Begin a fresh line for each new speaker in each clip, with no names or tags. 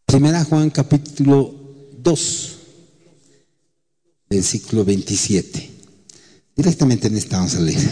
Primera Juan capítulo 2, versículo 27. Directamente en esta vamos a leer.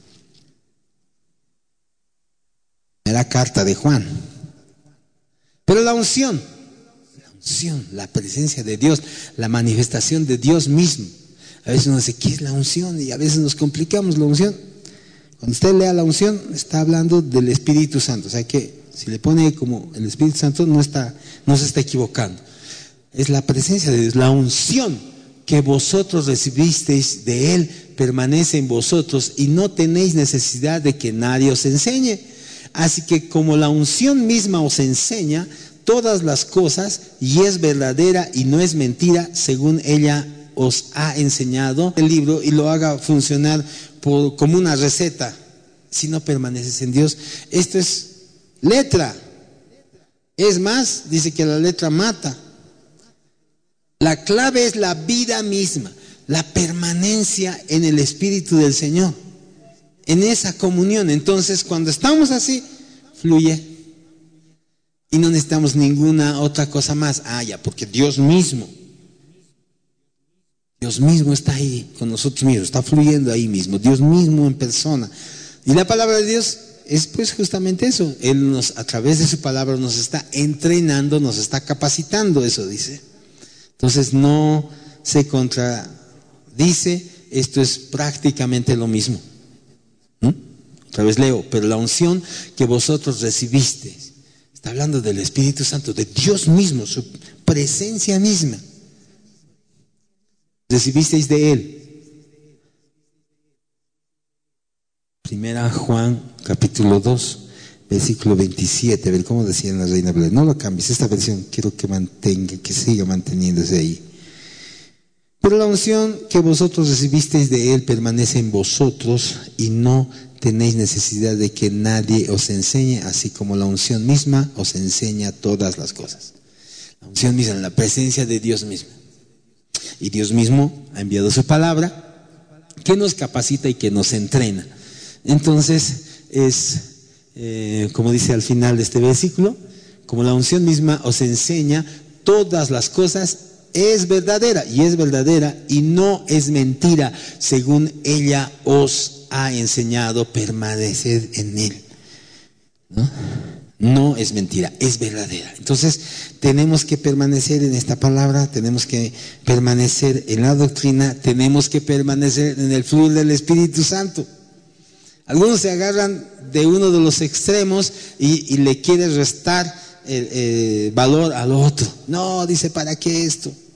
Primera carta de Juan. Pero la unción, la presencia de Dios, la manifestación de Dios mismo. A veces uno dice, ¿qué es la unción? Y a veces nos complicamos la unción. Cuando usted lea la unción, está hablando del Espíritu Santo. O sea que si le pone como el Espíritu Santo, no se está equivocando. Es la presencia de Dios, la unción que vosotros recibisteis de Él, permanece en vosotros y no tenéis necesidad de que nadie os enseñe. Así que como la unción misma os enseña todas las cosas y es verdadera y no es mentira, según ella os ha enseñado el libro, y lo haga funcionar como una receta, si no permaneces en Dios. Esto es letra. Es más, dice que la letra mata. La clave es la vida misma, la permanencia en el Espíritu del Señor, en esa comunión. Entonces, cuando estamos así, fluye. Y no necesitamos ninguna otra cosa más. Porque Dios mismo está ahí con nosotros mismos, está fluyendo ahí mismo, Dios mismo en persona. Y la palabra de Dios es pues justamente eso. Él a través de su palabra nos está entrenando, nos está capacitando, eso dice. Entonces no se contradice, esto es prácticamente lo mismo. Otra vez leo, pero la unción que vosotros recibisteis, está hablando del Espíritu Santo, de Dios mismo, su presencia misma. Recibisteis de Él. Primera Juan capítulo 2, versículo 27. A ver cómo decía en la Reina Valera. No lo cambies, esta versión quiero que siga manteniéndose ahí. Pero la unción que vosotros recibisteis de Él permanece en vosotros y no tenéis necesidad de que nadie os enseñe, así como la unción misma os enseña todas las cosas. La unción misma, la presencia de Dios mismo. Y Dios mismo ha enviado su palabra que nos capacita y que nos entrena. Entonces como dice al final de este versículo, como la unción misma os enseña todas las cosas, es verdadera y no es mentira, según ella os ha enseñado, permaneced en Él. No es mentira, es verdadera. Entonces tenemos que permanecer en esta palabra, tenemos que permanecer en la doctrina, tenemos que permanecer en el fluir del Espíritu Santo. Algunos se agarran de uno de los extremos y le quieren restar valor al otro. No, dice, ¿para qué esto?